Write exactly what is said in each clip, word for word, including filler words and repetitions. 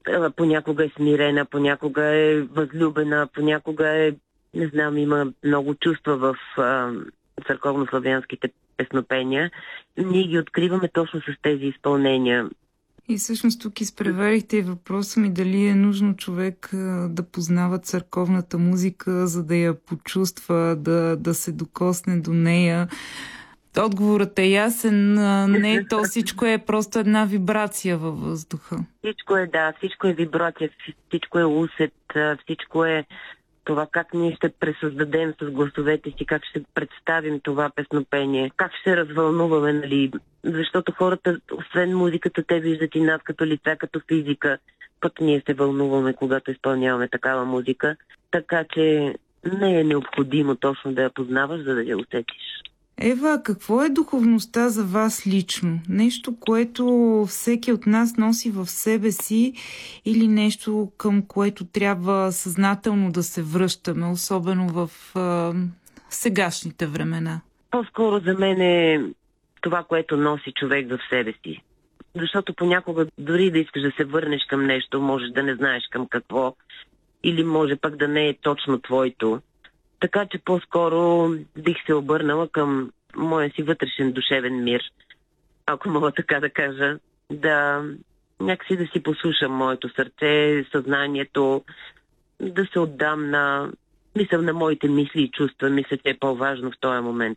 понякога е смирена, понякога е възлюбена, понякога е, не знам, има много чувства в а, църковно-славянските песнопения. Ние ги откриваме точно с тези изпълнения. И всъщност тук изпреварихте и въпроса ми дали е нужно човек да познава църковната музика, за да я почувства, да, да се докосне до нея. Отговорът е ясен. Не, то всичко е просто една вибрация във въздуха. Всичко е, да, всичко е вибрация, всичко е усет, всичко е това как ние ще пресъздадем с гласовете си, как ще представим това песнопение, как ще се развълнуваме, нали? Защото хората, освен музиката, те виждат и нас като лица, като физика. Пък ние се вълнуваме, когато изпълняваме такава музика. Така че не е необходимо точно да я познаваш, за да я усетиш. Ева, какво е духовността за вас лично? Нещо, което всеки от нас носи в себе си или нещо, към което трябва съзнателно да се връщаме, особено в а, сегашните времена? По-скоро за мен е това, което носи човек в себе си. Защото понякога дори да искаш да се върнеш към нещо, можеш да не знаеш към какво или може пък да не е точно твоето. Така че по-скоро бих се обърнала към моя си вътрешен душевен мир, ако мога така да кажа, да някакси да си послушам моето сърце, съзнанието, да се отдам на, мисля, на моите мисли и чувства. Мисля, че е по-важно в този момент.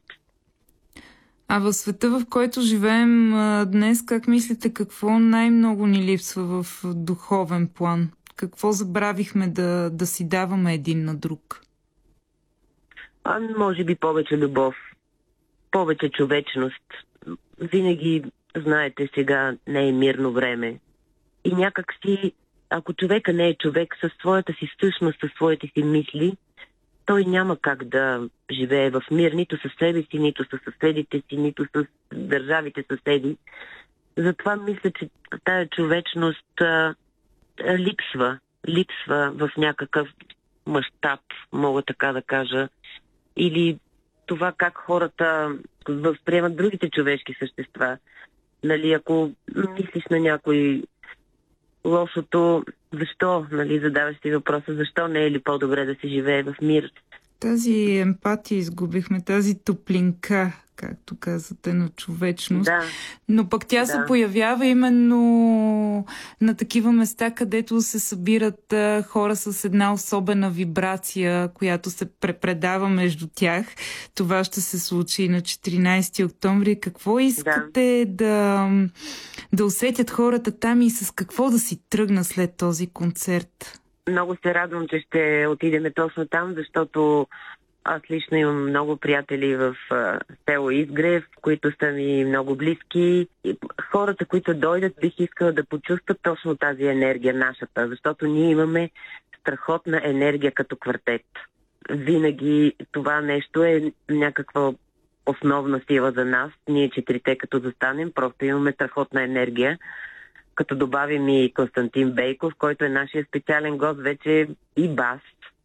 А в света, в който живеем днес, как мислите, какво най-много ни липсва в духовен план? Какво забравихме да, да си даваме един на друг? А, може би повече любов, повече човечност. Винаги, знаете, сега не е мирно време. И някак си, ако човека не е човек със своята си същност, със своите си мисли, той няма как да живее в мир, нито със себе си, нито със съседите си, нито с държавите съседи. Затова мисля, че тая човечност а, а, липсва, липсва в някакъв мащаб, мога така да кажа. Или това как хората възприемат другите човешки същества. Нали, ако мислиш на някой лошото, защо, нали, задаваш си въпроса, защо не е ли по-добре да се живее в мир? Тази емпатия изгубихме, тази топлинка, както казвате, на човечност. Да. Но пък тя да. се появява именно на такива места, където се събират а, хора с една особена вибрация, която се препредава между тях. Това ще се случи на четиринайсети октомври. Какво искате да. Да, да усетят хората там и с какво да си тръгна след този концерт? Много се радвам, че ще отидем точно там, защото аз лично имам много приятели в а, село Изгрев, които са ми много близки. И хората, които дойдат, бих искала да почувстват точно тази енергия нашата, защото ние имаме страхотна енергия като квартет. Винаги това нещо е някаква основна сила за нас. Ние четирите като застанем, просто имаме страхотна енергия. Като добавим и Константин Бейков, който е нашия специален гост, вече и бас,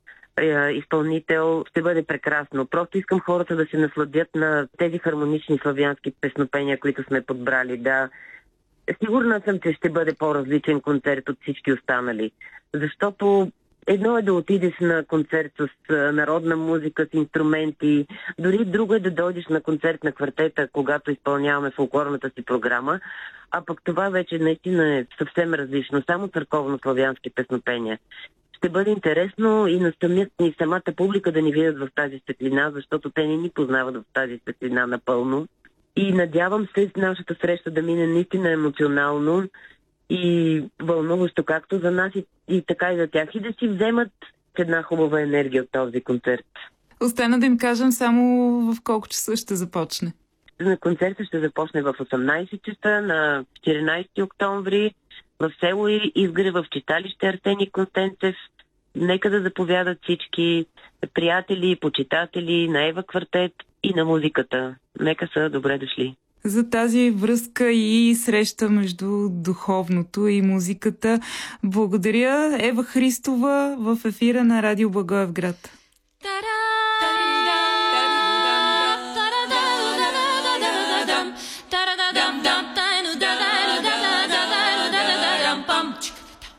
изпълнител, ще бъде прекрасно. Просто искам хората да се насладят на тези хармонични славянски песнопения, които сме подбрали. Да, сигурна съм, че ще бъде по-различен концерт от всички останали. Защото едно е да отидеш на концерт с народна музика, с инструменти. Дори друго е да дойдеш на концерт на квартета, когато изпълняваме фолклорната си програма. А пък това вече наистина е съвсем различно. Само църковно-славянски песнопения. Ще бъде интересно и на самият, и самата публика да ни видят в тази светлина, защото те не ни познават в тази светлина напълно. И надявам се нашата среща да мине наистина емоционално и вълнуващо както за нас, и, и така и за тях. И да си вземат една хубава енергия от този концерт. Остана да им кажем само в колко часа ще започне. На концерта ще започне в осемнайсет часа на четиринайсети октомври в село Изгрев, в читалище Арсений Констенцев. Нека да заповядат всички приятели, почитатели на Ева Квартет и на музиката. Нека са добре дошли. За тази връзка и среща между духовното и музиката. Благодаря, Ева Христова в ефира на Радио Благоевград.